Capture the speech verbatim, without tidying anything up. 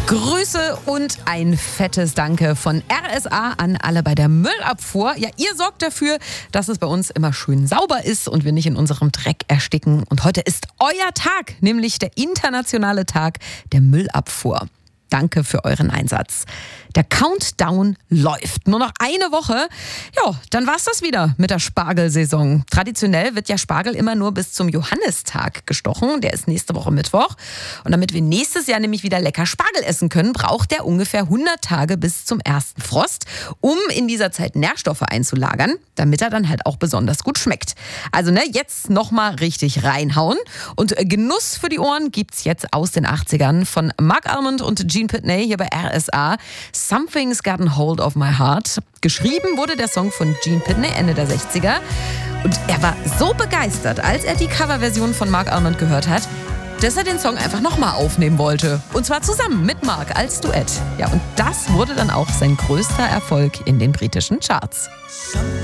Grüße und ein fettes Danke von R S A an alle bei der Müllabfuhr. Ja, ihr sorgt dafür, dass es bei uns immer schön sauber ist und wir nicht in unserem Dreck ersticken. Und heute ist euer Tag, nämlich der internationale Tag der Müllabfuhr. Danke für euren Einsatz. Der Countdown läuft. Nur noch eine Woche. Ja, dann war's das wieder mit der Spargelsaison. Traditionell wird ja Spargel immer nur bis zum Johannistag gestochen. Der ist nächste Woche Mittwoch. Und damit wir nächstes Jahr nämlich wieder lecker Spargel essen können, braucht der ungefähr hundert Tage bis zum ersten Frost, um in dieser Zeit Nährstoffe einzulagern, damit er dann halt auch besonders gut schmeckt. Also ne, jetzt nochmal richtig reinhauen. Und Genuss für die Ohren gibt's jetzt aus den achtzigern von Mark Almond und Gene Pitney hier bei R S A. Something's Gotten Hold of My Heart. Geschrieben wurde der Song von Gene Pitney Ende der sechziger. Und er war so begeistert, als er die Coverversion von Mark Almond gehört hat, dass er den Song einfach nochmal aufnehmen wollte. Und zwar zusammen mit Mark als Duett. Ja, und das wurde dann auch sein größter Erfolg in den britischen Charts.